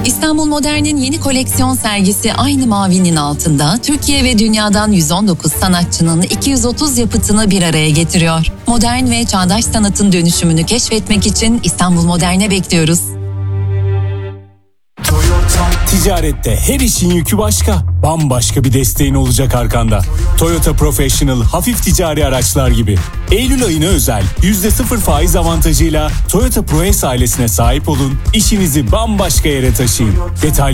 İstanbul Modern'in yeni koleksiyon sergisi aynı mavinin altında Türkiye ve dünyadan 119 sanatçının 230 yapıtını bir araya getiriyor. Modern ve çağdaş sanatın dönüşümünü keşfetmek için İstanbul Modern'e bekliyoruz. Ticarette her işin yükü başka. Bambaşka bir desteğin olacak arkanda. Toyota Professional hafif ticari araçlar gibi. Eylül ayına özel %0 faiz avantajıyla Toyota ProS ailesine sahip olun. İşinizi bambaşka yere taşıyın. Detaylı